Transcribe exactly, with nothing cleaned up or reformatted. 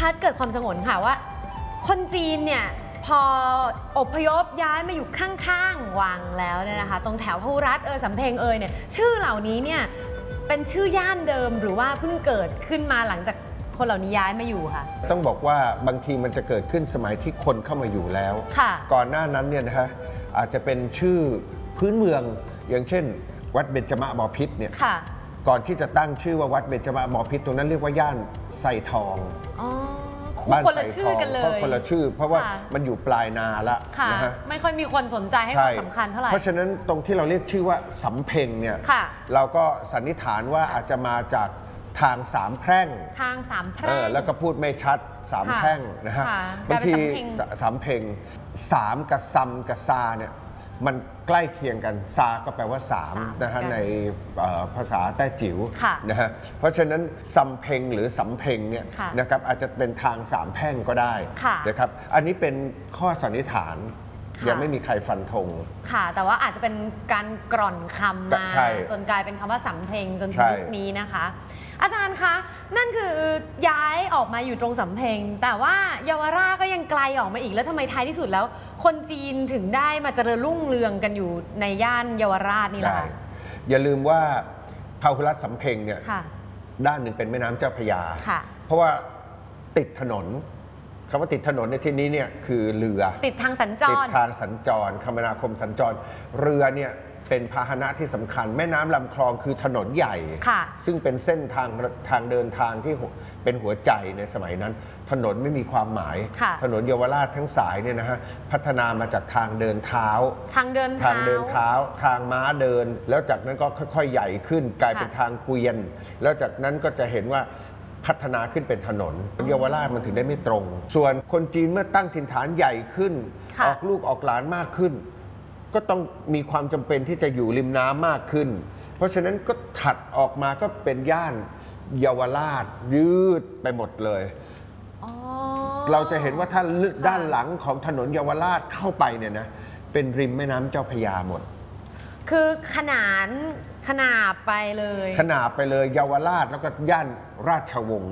พัฒน์เกิดความสงวนค่ะว่าคนจีนเนี่ยพออพยพย้ายมาอยู่ข้างๆวังแล้วเนี่ยนะคะตรงแถวพหุรัตน์เอยสำเพ็งเอยเนี่ยชื่อเหล่านี้เนี่ยเป็นชื่อย่านเดิมหรือว่าเพิ่งเกิดขึ้นมาหลังจากคนเหล่านี้ย้ายมาอยู่ค่ะต้องบอกว่าบางทีมันจะเกิดขึ้นสมัยที่คนเข้ามาอยู่แล้วก่อนหน้านั้นเนี่ยนะฮะอาจจะเป็นชื่อพื้นเมืองอย่างเช่นวัดเบญจมบพิตรเนี่ยก่อนที่จะตั้งชื่อว่าวัดเบญจมบพิตรตรงนั้นเรียกว่าย่านไซทองบ้านไซทองเพราะคนละชื่อเพราะว่ามันอยู่ปลายนาละนะฮะไม่ค่อยมีคนสนใจให้ความสำคัญเท่าไหร่เพราะฉะนั้นตรงที่เราเรียกชื่อว่าสำเพ็งเนี่ยเราก็สันนิษฐานว่าอาจจะมาจากทางสามแพร่งทางสามแพร่งแล้วก็พูดไม่ชัดสามแพร่งนะฮะบางทีสามเพ็งสามกับซัมกับซาเนี่ยมันใกล้เคียงกันซาก็แปลว่าสามนะฮะในภาษาแต้จิ๋วนะฮะเพราะฉะนั้นซัมเพ็งหรือสำเพ็งเนี่ยนะครับอาจจะเป็นทางสามแพร่งก็ได้นะครับอันนี้เป็นข้อสันนิษฐานยังไม่มีใครฟันธงค่ะแต่ว่าอาจจะเป็นการกร่อนคำมาจนกลายเป็นคำว่าสำเพ็งจนถึงยุคนี้นะคะอาจารย์คะนั่นคือย้ายออกมาอยู่ตรงสำเพ็งแต่ว่าเยาวราชก็ยังไกลออกมาอีกแล้วทำไมท้ายที่สุดแล้วคนจีนถึงได้มาเจริญรุ่งเรืองกันอยู่ในย่านเยาวราชนี่แหละอย่าลืมว่าพหุรัตน์สำเพ็งเนี่ยด้านหนึ่งเป็นแม่น้ำเจ้าพระยาเพราะว่าติดถนนคำว่าติดถนนในที่นี้เนี่ยคือเรือติดทางสัญจรติดทางสัญจรคมนาคมสัญจรเรือเนี่ยเป็นพาหนะที่สำคัญแม่น้ำลำคลองคือถนนใหญ่ซึ่งเป็นเส้นทางทางเดินทางที่เป็นหัวใจในสมัยนั้นถนนไม่มีความหมายถนนเยาวราชทั้งสายเนี่ยนะฮะพัฒนามาจากทางเดินเท้าทางเดินทางเดินเท้าทางม้าเดินแล้วจากนั้นก็ค่อยๆใหญ่ขึ้นกลายเป็นทางเกวียนแล้วจากนั้นก็จะเห็นว่าพัฒนาขึ้นเป็นถนนเยาวราชมันถึงได้ไม่ตรงส่วนคนจีนเมื่อตั้งถิ่นฐานใหญ่ขึ้นออกลูกออกหลานมากขึ้นก็ต้องมีความจำเป็นที่จะอยู่ริมน้ำมากขึ้นเพราะฉะนั้นก็ถัดออกมาก็เป็นย่านเยาวราชยืดไปหมดเลยเราจะเห็นว่าถ้าด้านหลังของถนนเยาวราชเข้าไปเนี่ยนะเป็นริมแม่น้ำเจ้าพระยาหมดคือขนานขนาบไปเลยขนาบไปเลยเยาวราชแล้วก็ย่านราชวงศ์